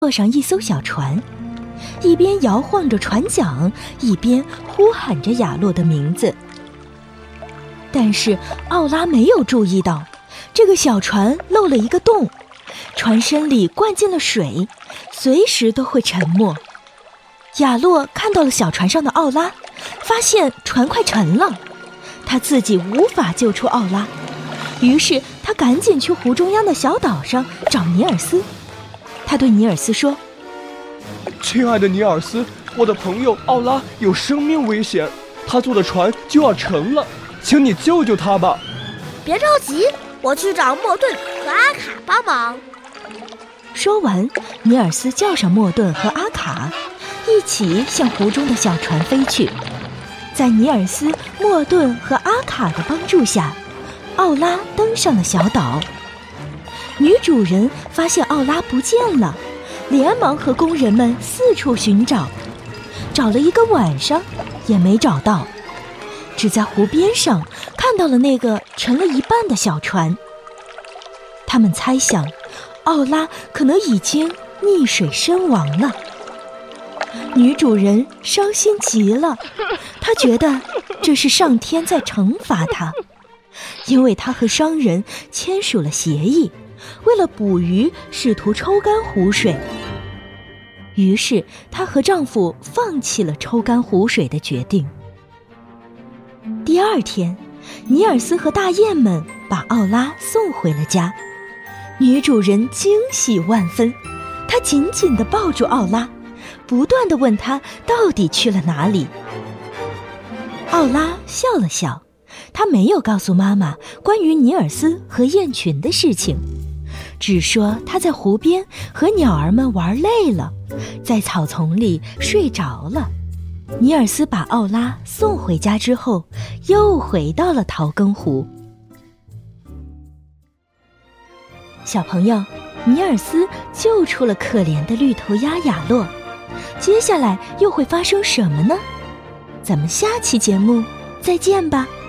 坐上一艘小船，一边摇晃着船桨，一边呼喊着亚洛的名字。但是奥拉没有注意到，这个小船漏了一个洞，船身里灌进了水，随时都会沉没。亚洛看到了小船上的奥拉，发现船快沉了，他自己无法救出奥拉，于是他赶紧去湖中央的小岛上找尼尔斯。他对尼尔斯说： 亲爱的尼尔斯，我的朋友奥拉有生命危险，他坐的船就要沉了，请你救救他吧。 别着急，我去找莫顿和阿卡帮忙。 说完，尼尔斯叫上莫顿和阿卡，一起向湖中的小船飞去。在尼尔斯、莫顿和阿卡的帮助下，奥拉登上了小岛。女主人发现奥拉不见了，连忙和工人们四处寻找，找了一个晚上也没找到，只在湖边上看到了那个沉了一半的小船。他们猜想奥拉可能已经溺水身亡了。女主人伤心极了，她觉得这是上天在惩罚她，因为她和商人签署了协议，为了捕鱼试图抽干湖水。于是她和丈夫放弃了抽干湖水的决定。第二天，尼尔斯和大雁们把奥拉送回了家。女主人惊喜万分，她紧紧地抱住奥拉，不断地问他到底去了哪里。奥拉笑了笑，她没有告诉妈妈关于尼尔斯和雁群的事情，只说她在湖边和鸟儿们玩累了，在草丛里睡着了。尼尔斯把奥拉送回家之后，又回到了桃根湖。小朋友，尼尔斯救出了可怜的绿头鸭亚洛，接下来又会发生什么呢？咱们下期节目再见吧。